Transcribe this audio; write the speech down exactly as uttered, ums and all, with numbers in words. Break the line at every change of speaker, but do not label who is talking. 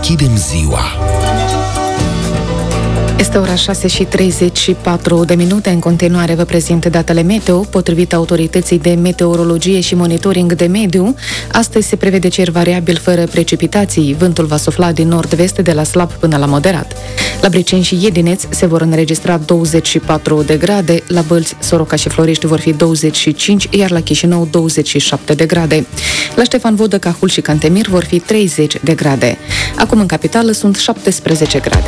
deschidem ziua.
Este ora șase și treizeci și patru de minute. În continuare vă prezint datele meteo. Potrivit Autorității de Meteorologie și Monitoring de Mediu, astăzi se prevede cer variabil fără precipitații. Vântul va sufla din nord-vest de la slab până la moderat. La Briceni și Iedineț se vor înregistra douăzeci și patru de grade, la Bălți, Soroca și Florești vor fi douăzeci și cinci, iar la Chișinău douăzeci și șapte de grade. La Ștefan Vodă, Cahul și Cantemir vor fi treizeci de grade. Acum în capitală sunt șaptesprezece grade.